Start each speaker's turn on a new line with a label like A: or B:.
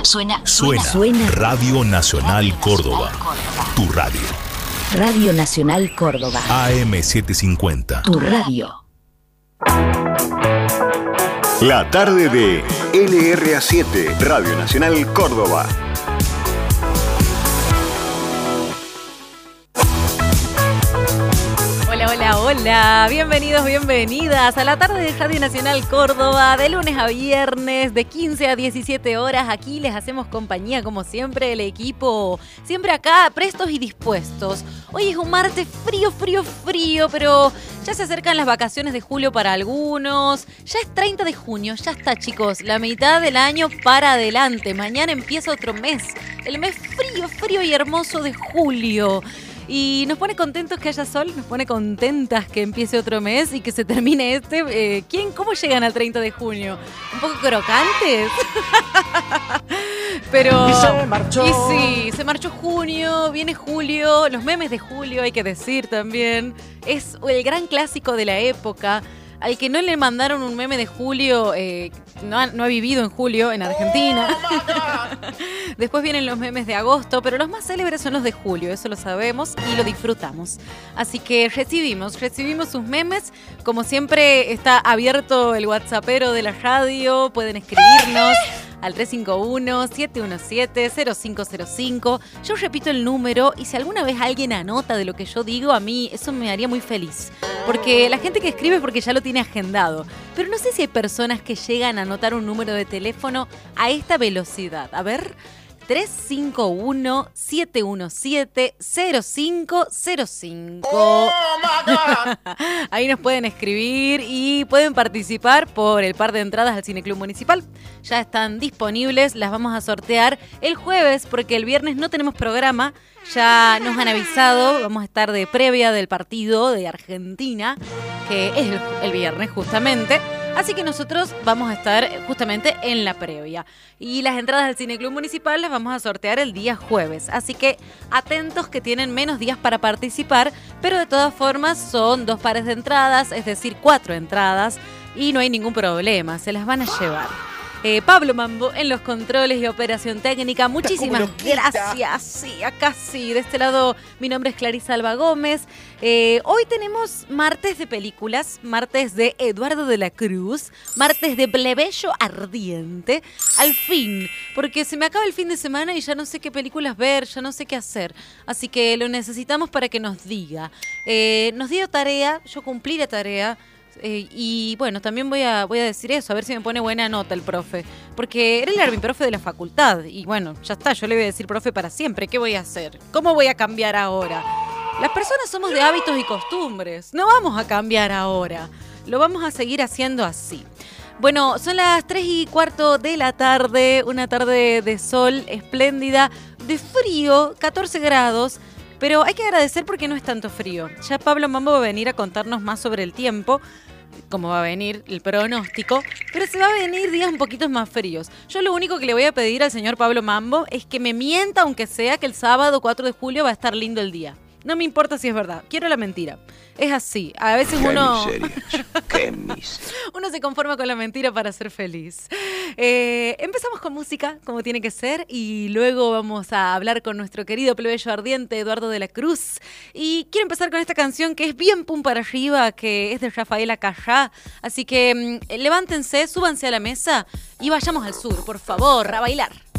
A: Suena Radio Nacional Córdoba. Tu radio.
B: Radio Nacional Córdoba.
A: AM750.
B: Tu radio.
C: La tarde de LRA7, Radio Nacional Córdoba.
D: Hola, bienvenidos, bienvenidas a la tarde de Radio Nacional Córdoba, de lunes a viernes, de 15 a 17 horas. Aquí les hacemos compañía, como siempre, el equipo, siempre acá, prestos y dispuestos. Hoy es un martes frío, pero ya se acercan las vacaciones de julio para algunos. Ya es 30 de junio, ya está, chicos, la mitad del año para adelante. Mañana empieza otro mes, el mes frío y hermoso de julio. Y nos pone contentos que haya sol, nos pone contentas que empiece otro mes y que se termine este. ¿Cómo llegan al 30 de junio? ¿Un poco crocantes? Pero...
E: Y se marchó.
D: Y sí, se marchó junio, viene julio, los memes de julio, hay que decir también. Es el gran clásico de la época. Al que no le mandaron un meme de julio, no ha vivido en julio en Argentina. Después vienen los memes de agosto, pero los más célebres son los de julio, eso lo sabemos y lo disfrutamos. Así que recibimos sus memes. Como siempre está abierto el WhatsAppero de la radio, pueden escribirnos al 351-717-0505. Yo repito el número y si alguna vez alguien anota de lo que yo digo, a mí eso me haría muy feliz. Porque la gente que escribe es porque ya lo tiene agendado. Pero no sé si hay personas que llegan a anotar un número de teléfono a esta velocidad. A ver, 351-717-0505.
E: Oh, my God.
D: Ahí nos pueden escribir y pueden participar por el par de entradas al Cineclub Municipal. Ya están disponibles, las vamos a sortear el jueves porque el viernes no tenemos programa. Ya nos han avisado, vamos a estar de previa del partido de Argentina, que es el viernes justamente. Así que nosotros vamos a estar justamente en la previa. Y las entradas al Cineclub Municipal las vamos a sortear el día jueves. Así que atentos que tienen menos días para participar, pero de todas formas son 2 pares de entradas, es decir, 4 entradas. Y no hay ningún problema, se las van a llevar. Pablo Mambo en los controles y operación técnica. Muchísimas gracias. Sí, acá sí. De este lado, mi nombre es Clarisa Alba Gómez. Hoy tenemos martes de películas, martes de Eduardo de la Cruz, martes de Plebeyo Ardiente. Al fin, porque se me acaba el fin de semana y ya no sé qué películas ver, ya no sé qué hacer. Así que lo necesitamos para que nos diga. Nos dio tarea, yo cumplí la tarea. Y bueno, también voy a decir eso, a ver si me pone buena nota el profe. Porque él era mi profe de la facultad. Y bueno, ya está, yo le voy a decir profe para siempre. ¿Qué voy a hacer? ¿Cómo voy a cambiar ahora? Las personas somos de hábitos y costumbres. No vamos a cambiar ahora. Lo vamos a seguir haciendo así. Bueno, son las 3:15 de la tarde. Una tarde de sol espléndida, de frío, 14 grados. Pero hay que agradecer porque no es tanto frío. Ya Pablo Mambo va a venir a contarnos más sobre el tiempo, cómo va a venir el pronóstico, pero se va a venir días un poquito más fríos. Yo lo único que le voy a pedir al señor Pablo Mambo es que me mienta, aunque sea que el sábado 4 de julio va a estar lindo el día. No me importa si es verdad, quiero la mentira. Es así, a veces
C: Qué miseria.
D: uno se conforma con la mentira para ser feliz. Empezamos con música, como tiene que ser, y luego vamos a hablar con nuestro querido plebeyo ardiente, Eduardo de la Cruz. Y quiero empezar con esta canción que es bien pum para arriba, que es de Rafaela Carrá. Así que levántense, súbanse a la mesa y vayamos al sur, por favor, a bailar.